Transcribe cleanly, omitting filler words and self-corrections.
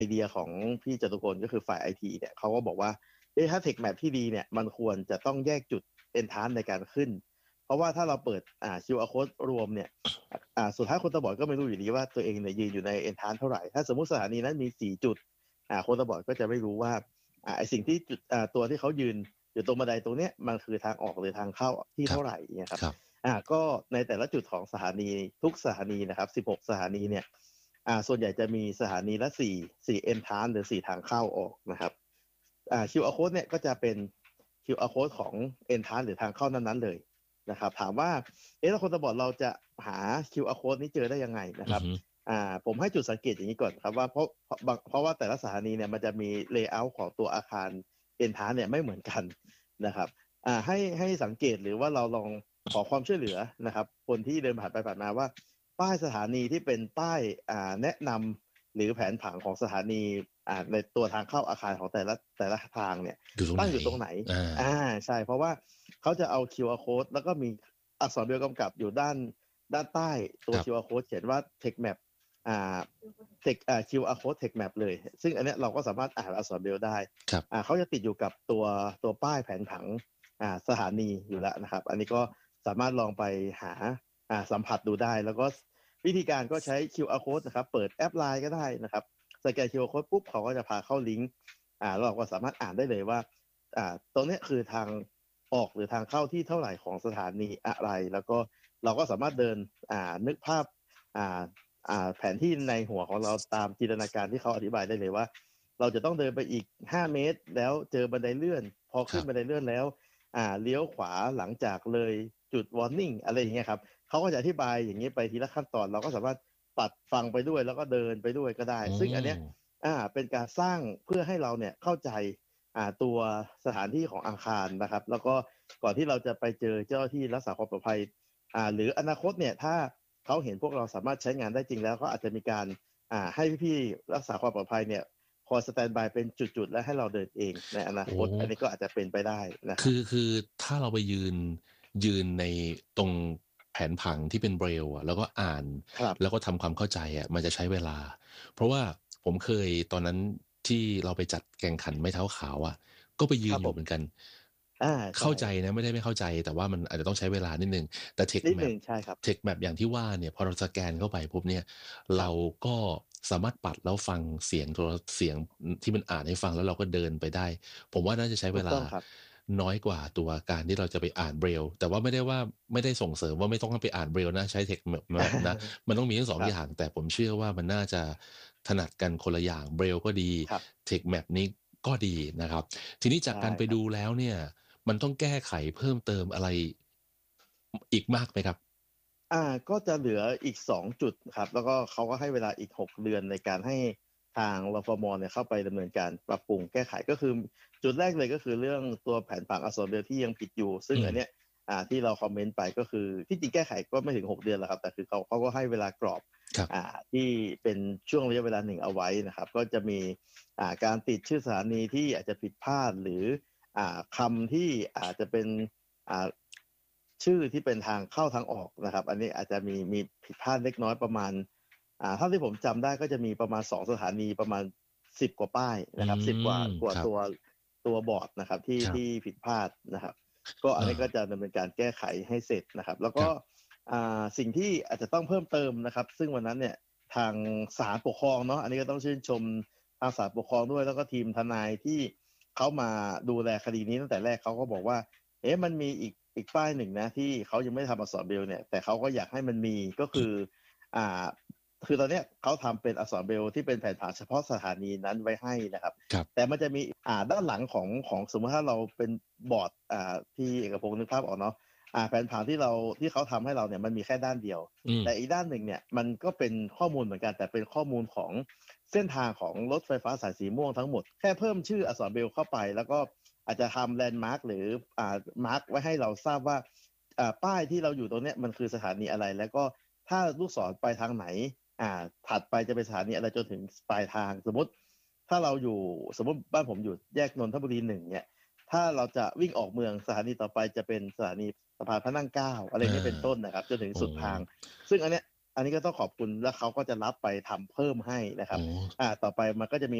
เดียของพี่จตุพลก็คือฝ่ายไอทีเนี่ยเขาก็บอกว่าถ้าเทคแมปที่ดีเนี่ยมันควรจะต้องแยกจุด entrance ในการขึ้นเพราะว่าถ้าเราเปิดQR code รวมเนี่ยสุดท้ายคนตาบอดก็ไม่รู้อยู่ดีว่าตัวเองเนี่ยยืนอยู่ใน entrance เท่าไหร่ถ้าสมมุติสถานีนั้นมี4จุดคนตาบอดก็จะไม่รู้ว่าไอสิ่งที่จุดตัวที่เขายืนอยู่ตรงบันไดตรงเนี้ยมันคือทางออกหรือทางเข้าที่เท่าไหร่เนี่ยครับก็ในแต่ละจุดของสถานีทุกสถานีนะครับ16สถานีเนี่ยส่วนใหญ่จะมีสถานีละ4 entrance หรือ4ทางเข้าออกนะครับQR code เนี่ยก็จะเป็น QR code ของ entrance หรือทางเข้านั้นๆเลยนะครับถามว่าถ้าคนตาบอดเราจะหา QR code นี้เจอได้ยังไงนะครับผมให้จุดสังเกตอย่างนี้ก่อนครับว่าเพราะว่าแต่ละสถานีเนี่ยมันจะมี layout ของตัวอาคาร entrance เนี่ยไม่เหมือนกันนะครับให้สังเกตหรือว่าเราลองขอความช่วยเหลือนะครับคนที่เดินผ่านไปผ่านมาว่าป้ายสถานีที่เป็นป้ายแนะนำหรือแผนผังของสถานีในตัวทางเข้าอาคารของแต่ละทางเนี่ยตั้งอยู่ตรงไหนใช่เพราะว่าเขาจะเอา QR code แล้วก็มีอักษรเบรลล์กำกับอยู่ด้านใต้ตัว QR code เขียนว่า Tech Map QR code Tech Map เลยซึ่งอันนี้เราก็สามารถอ่านอักษรเบรลล์ได้เขาจะติดอยู่กับตัวป้ายแผนผังสถานีอยู่แล้วนะครับอันนี้ก็สามารถลองไปหาสัมผัสดูได้แล้วก็วิธีการก็ใช้ QR code นะครับเปิดแอป LINE ก็ได้นะครับสแกน QR code ปุ๊บเขาก็จะพาเข้าลิงก์เราก็สามารถอ่านได้เลยว่าตรงนี้คือทางออกหรือทางเข้าที่เท่าไหร่ของสถานีอะไรแล้วก็เราก็สามารถเดินนึกภาพแผนที่ในหัวของเราตามจินตนาการที่เขาอธิบายได้เลยว่าเราจะต้องเดินไปอีก5 เมตรแล้วเจอบันไดเลื่อนพอขึ้นบันไดเลื่อนแล้วเลี้ยวขวาหลังจากเลยจุด warning อะไรอย่างเงี้ยครับเขาก็จะอธิบายอย่างนี้ไปทีละขั้นตอนเราก็สามารถปัดฟังไปด้วยแล้วก็เดินไปด้วยก็ได้ซึ่งอันเนี้ยเป็นการสร้างเพื่อให้เราเนี่ยเข้าใจตัวสถานที่ของอาคารนะครับแล้วก็ก่อนที่เราจะไปเจอเจ้าหน้าที่รักษาความปลอดภัยหรืออนาคตเนี่ยถ้าเขาเห็นพวกเราสามารถใช้งานได้จริงแล้วก็อาจจะมีการให้พี่ๆรักษาความปลอดภัยเนี่ยคอยสแตนบายเป็นจุดๆและให้เราเดินเองในอนาคตอันนี้ก็อาจจะเป็นไปได้นะครับคือถ้าเราไปยืนในตรงแผนผังที่เป็นเบรลล์แล้วก็อ่านแล้วก็ทำความเข้าใจมันจะใช้เวลาเพราะว่าผมเคยตอนนั้นที่เราไปจัดแข่งขันไม้เท้าขาวก็ไปยืนอยู่เหมือนกันเข้าใจนะไม่ได้ไม่เข้าใจแต่ว่ามันอาจจะต้องใช้เวลานิดนึงแต่เทคแมปอย่างที่ว่าเนี่ยพอเราสแกนเข้าไปปุ๊บเนี่ยเราก็สามารถปัดแล้วฟังเสียงที่มันอ่านให้ฟังแล้วเราก็เดินไปได้ผมว่าน่าจะใช้เวลาน้อยกว่าตัวการที่เราจะไปอ่านเบรลแต่ว่าไม่ได้ส่งเสริมว่าไม่ต้องไปอ่านเบรลนะใช้เทคแมปนะมันต้องมีทั้งสองอย่างแต่ผมเชื่อว่ามันน่าจะถนัดกันคนละอย่างเบรลก็ดีเทคแมปนี้ก็ดีนะครับทีนี้จากการไปดูแล้วเนี่ยมันต้องแก้ไขเพิ่มเติมอะไรอีกมากไหมครับก็จะเหลืออีก2จุดครับแล้วก็เขาก็ให้เวลาอีก6 เดือนในการให้ทางรฟม.เนี่ยเข้าไปดำเนินการปรับปรุงแก้ไขก็คือจุดแรกเลยก็คือเรื่องตัวแผนผังอักษรเบรลที่ยังผิดอยู่ซึ่งอันเนี้ยที่เราคอมเมนต์ไปก็คือที่จริงแก้ไขก็ไม่ถึง6 เดือนแล้วครับแต่คือเขาก็ให้เวลากรอบที่เป็นช่วงระยะเวลาหนึ่งเอาไว้นะครับก็จะมีการติดชื่อสถานีที่อาจจะผิดพลาดหรือคำที่อาจจะเป็นชื่อที่เป็นทางเข้าทางออกนะครับอันนี้อาจจะมีผิดพลาดเล็กน้อยประมาณเท่าที่ผมจำได้ก็จะมีประมาณ2 สถานีประมาณ10 กว่าป้ายนะครับ10 กว่าตัวบอร์ดนะครับที่ผิดพลาดนะครับก็อันนี้ก็จะดำเนินการแก้ไขให้เสร็จนะครับแล้วก็สิ่งที่อาจจะต้องเพิ่มเติมนะครับซึ่งวันนั้นเนี่ยทางศาลปกครองเนาะอันนี้ก็ต้องชื่นชมทางศาลปกครองด้วยแล้วก็ทีมทนายที่เขามาดูแลคดีนี้ตั้งแต่แรกเขาก็บอกว่ามันมีอีกป้ายหนึ่งนะที่เขายังไม่ทำอักษรเบรลเนี่ยแต่เขาก็อยากให้มันมีก็คือคือตอนนี้เขาทำเป็นอักษรเบรลที่เป็นแผนผังเฉพาะสถานีนั้นไว้ให้นะครับแต่มันจะมีด้านหลังของสมมติถ้าเราเป็นบอร์ดที่เอกพงศ์นึกภาพออกเนาะแผนผังที่เขาทำให้เราเนี่ยมันมีแค่ด้านเดียวแต่อีกด้านหนึ่งเนี่ยมันก็เป็นข้อมูลเหมือนกันแต่เป็นข้อมูลของเส้นทางของรถไฟฟ้าสายสีม่วงทั้งหมดแค่เพิ่มชื่ออักษรเบรลเข้าไปแล้วก็อาจจะทำแลนด์มาร์กหรือมาร์กไว้ให้เราทราบว่าป้ายที่เราอยู่ตรงนี้มันคือสถานีอะไรแล้วก็ถ้าลูกศรไปทางไหนถัดไปจะเป็นสถานีอะไรจนถึงปลายทางสมมติถ้าเราอยู่สมมติบ้านผมอยู่แยกนนทบุรี1เนี่ยถ้าเราจะวิ่งออกเมืองสถานีต่อไปจะเป็นสถานีสะพานพระนั่ง9อะไรนี้เป็นต้นนะครับจนถึงสุดทางซึ่งอันเนี้ยอันนี้ก็ต้องขอบคุณแล้วเขาก็จะรับไปทำเพิ่มให้นะครับต่อไปมันก็จะมี